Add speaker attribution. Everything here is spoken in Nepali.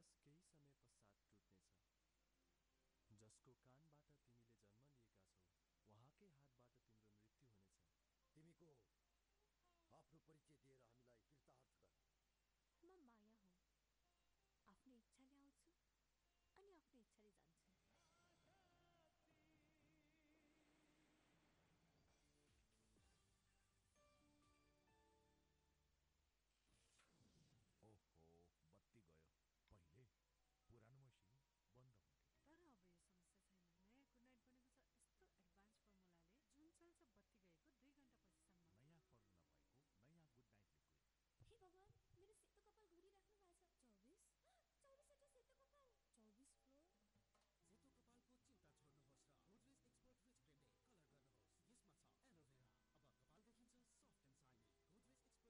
Speaker 1: बस केही समय पश्चात टुट्नेछ। जसको कानबाट तिमीले जन्म लिएका छौ उहाँकै हातबाट तिम्रो मृत्यु हुनेछ।
Speaker 2: तिमी को हो? आफ्नो परिचय दिएर हामीलाई कृतार्थ गर।
Speaker 3: म माया हुँ। आफ्नो इच्छाले आउँछु अनि आफ्नो इच्छाले जान्छु।